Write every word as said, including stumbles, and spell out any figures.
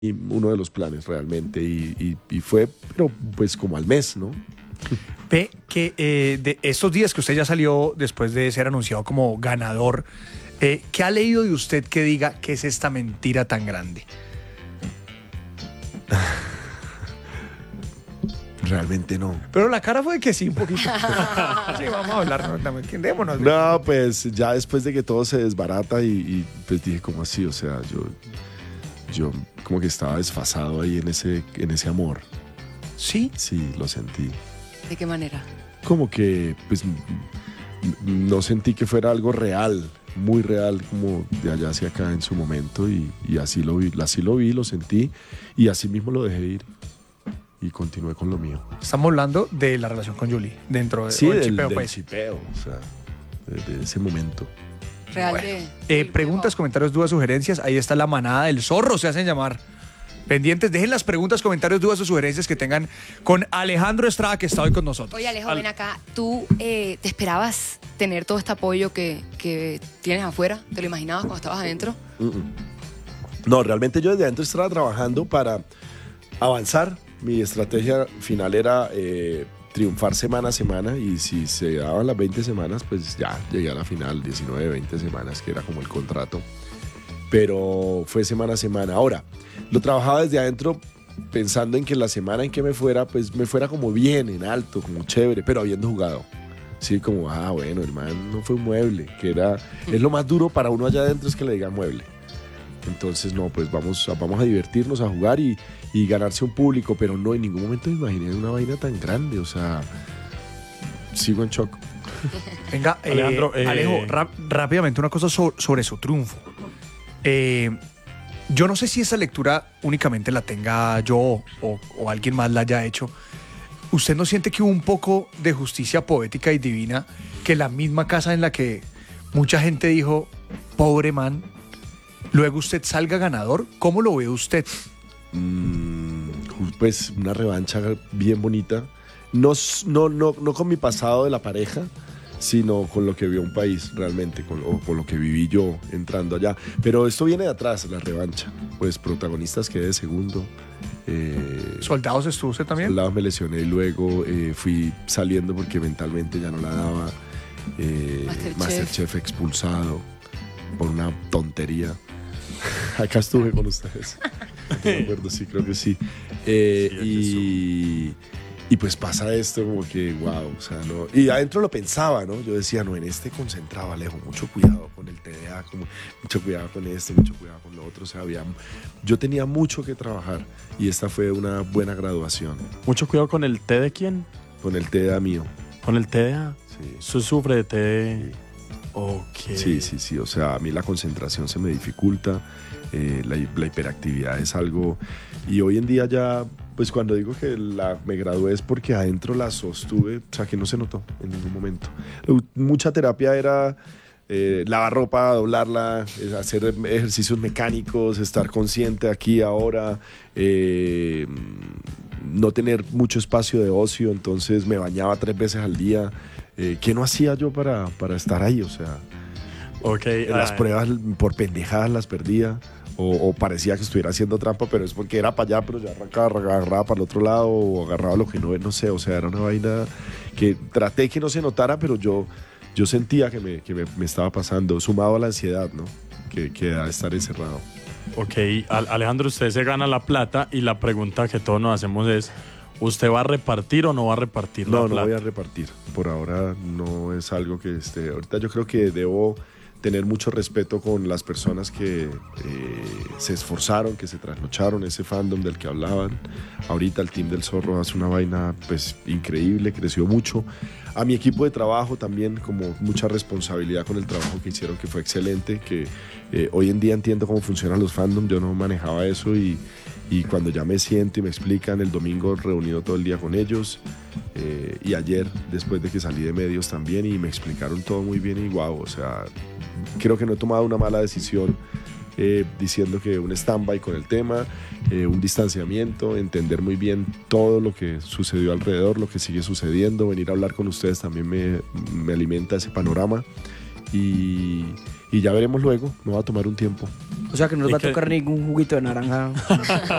y uno de los planes realmente y, y, y fue, pero pues como al mes, ¿no? Ve que eh, de estos días que usted ya salió después de ser anunciado como ganador, eh, ¿qué ha leído de usted que diga qué es esta mentira tan grande? Realmente no. Pero la cara fue de que sí, un poquito. Sí, vamos a hablar, no, entendémonos. No, pues ya después de que todo se desbarata y, y pues dije, ¿cómo así? O sea, yo, yo como que estaba desfasado ahí en ese, en ese amor. ¿Sí? Sí, lo sentí. ¿De qué manera? Como que, pues, no sentí que fuera algo real, muy real, como de allá hacia acá en su momento, y, y así lo vi, así lo vi, lo sentí, y así mismo lo dejé ir, y continué con lo mío. Estamos hablando de la relación con Julie, dentro de Sí, o el del, chipeo, del pues. chipeo, o sea, de, de ese momento. Real Bueno, de, eh, de- preguntas, comentarios, dudas, sugerencias. Ahí está la manada del zorro, se hacen llamar. Pendientes, dejen las preguntas, comentarios, dudas o sugerencias que tengan con Alejandro Estrada, que está hoy con nosotros. Oye, Alejo, Al- ven acá. ¿Tú eh, te esperabas tener todo este apoyo que, que tienes afuera? ¿Te lo imaginabas cuando estabas adentro? Mm-mm. No, realmente yo desde adentro estaba trabajando para avanzar. Mi estrategia final era eh, triunfar semana a semana, y si se daban las veinte semanas, pues ya llegué a la final, diecinueve, veinte semanas, que era como el contrato. Pero fue semana a semana. Ahora, lo trabajaba desde adentro pensando en que la semana en que me fuera, pues me fuera como bien, en alto, como chévere, pero habiendo jugado. Sí, como, ah, bueno, el man no fue un mueble, que era, es lo más duro para uno allá adentro, es que le digan mueble. Entonces, no, pues vamos, a- vamos a divertirnos, a jugar y, y ganarse un público, pero no, en ningún momento me imaginé una vaina tan grande, o sea, sigo en shock. Venga, eh, Alejandro, eh, Alejo, ra- rápidamente una cosa so- sobre su triunfo. Eh, yo no sé si esa lectura únicamente la tenga yo o, o alguien más la haya hecho. ¿Usted no siente que hubo un poco de justicia poética y divina que la misma casa en la que mucha gente dijo, pobre man, luego usted salga ganador? ¿Cómo lo ve usted? Mm, pues una revancha bien bonita. No, s- no, no, no con mi pasado de la pareja, sino con lo que vio un país realmente, con, o con lo que viví yo entrando allá. Pero esto viene de atrás, la revancha. Pues protagonistas quedé de segundo. Eh, ¿Soldados estuvo usted también? Soldados me lesioné y luego eh, fui saliendo porque mentalmente ya no la daba. Eh, Masterchef. Masterchef expulsado por una tontería. Acá estuve con ustedes. No me acuerdo, sí, creo que sí. Eh, Sí, es y, y pues pasa esto como que, wow, o sea, no. Y adentro lo pensaba, ¿no? Yo decía, no, en este concentraba, Alejo, mucho cuidado con el T D A, como, mucho cuidado con este, mucho cuidado con lo otro. O sea, había, yo tenía mucho que trabajar y esta fue una buena graduación Mucho cuidado con el té de quién. con el T D A mío. Con el té de A. Sí. Usted sufre de té de... Ok. Sí, sí, sí. O sea, a mí la concentración se me dificulta, eh, la, la hiperactividad es algo. Y hoy en día ya, pues cuando digo que la, me gradué es porque adentro la sostuve, o sea, que no se notó en ningún momento. Mucha terapia era eh, lavar ropa, doblarla, eh, hacer ejercicios mecánicos, estar consciente aquí, ahora. Eh, no tener mucho espacio de ocio, entonces me bañaba tres veces al día. Eh, ¿Qué no hacía yo para, para estar ahí? O sea, Ok. las ah, pruebas por pendejadas las perdía, o, o parecía que estuviera haciendo trampa, pero es porque era para allá, pero ya arrancaba, agarraba para el otro lado, o agarraba lo que no, no sé, o sea, era una vaina que traté que no se notara, pero yo, yo sentía que, me, que me, me estaba pasando, sumado a la ansiedad, ¿no? Que, que da estar encerrado. Ok, Al- Alejandro, usted se gana la plata y la pregunta que todos nos hacemos es, ¿usted va a repartir o no va a repartir la No, no plata? voy a repartir. Por ahora no es algo que esté. Ahorita yo creo que debo tener mucho respeto con las personas que eh, se esforzaron, que se trasnocharon, ese fandom del que hablaban. Ahorita el Team del Zorro hace una vaina pues increíble, creció mucho. A mi equipo de trabajo también, como mucha responsabilidad con el trabajo que hicieron, que fue excelente, que eh, hoy en día entiendo cómo funcionan los fandoms, yo no manejaba eso y, y cuando ya me siento y me explican, el domingo reunido todo el día con ellos, eh, y ayer después de que salí de medios también, y me explicaron todo muy bien y wow, o sea, creo que no he tomado una mala decisión eh, diciendo que un stand-by con el tema, eh, un distanciamiento, entender muy bien todo lo que sucedió alrededor, lo que sigue sucediendo, venir a hablar con ustedes también me, me alimenta ese panorama y, y ya veremos luego, me va a tomar un tiempo. O sea que no nos ¿Y va a qué? tocar ningún juguito de naranja.